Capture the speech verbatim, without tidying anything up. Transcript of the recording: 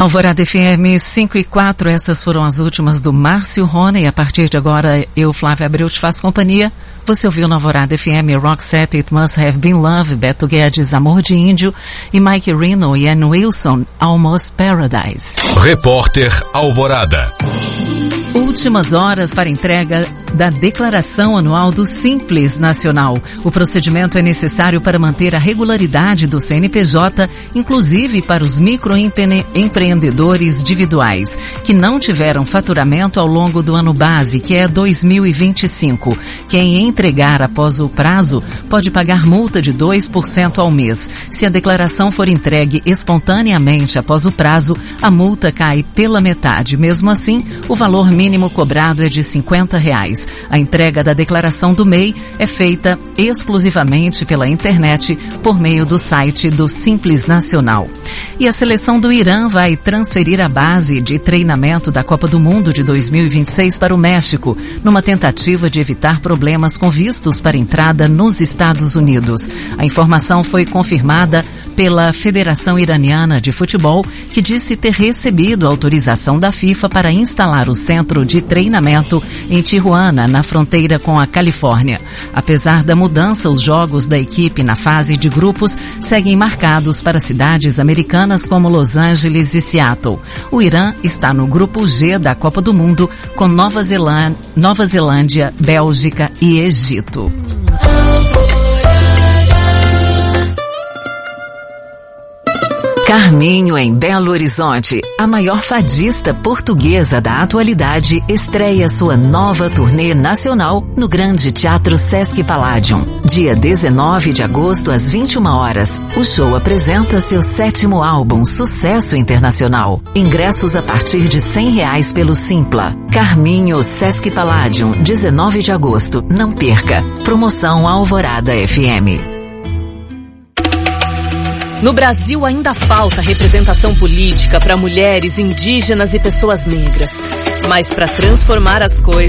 Alvorada F M cinco e quatro, essas foram as últimas do Márcio Rony. A partir de agora, eu, Flávia Abreu, te faço companhia. Você ouviu na Alvorada F M Roxette, It Must Have Been Love, Beto Guedes, Amor de Índio, e Mike Reno e Ann Wilson, Almost Paradise. Repórter Alvorada. Últimas horas para entrega da Declaração Anual do Simples Nacional. O procedimento é necessário para manter a regularidade do C N P J, inclusive para os microempreendedores individuais, que não tiveram faturamento ao longo do ano base, que é dois mil e vinte e cinco. Quem entregar após o prazo pode pagar multa de dois por cento ao mês. Se a declaração for entregue espontaneamente após o prazo, a multa cai pela metade. Mesmo assim, o valor mínimo cobrado é de cinquenta reais. A entrega da declaração do M E I é feita exclusivamente pela internet por meio do site do Simples Nacional. E a seleção do Irã vai transferir a base de treinamento da Copa do Mundo de dois mil e vinte e seis para o México, numa tentativa de evitar problemas com vistos para entrada nos Estados Unidos. A informação foi confirmada pela Federação Iraniana de Futebol, que disse ter recebido autorização da FIFA para instalar o centro de treinamento em Tijuana, na fronteira com a Califórnia. Apesar da mudança, os jogos da equipe na fase de grupos seguem marcados para cidades americanas como Los Angeles e Seattle. O Irã está no grupo G da Copa do Mundo, com Nova Zelândia, Nova Zelândia, Bélgica e Egito. Carminho, em Belo Horizonte, a maior fadista portuguesa da atualidade, estreia sua nova turnê nacional no Grande Teatro Sesc Palladium. Dia dezenove de agosto, às vinte e uma horas, o show apresenta seu sétimo álbum, Sucesso Internacional. Ingressos a partir de cem reais pelo Simpla. Carminho, Sesc Palladium, dezenove de agosto. Não perca. Promoção Alvorada F M. No Brasil ainda falta representação política para mulheres, indígenas e pessoas negras. Mas para transformar as coisas,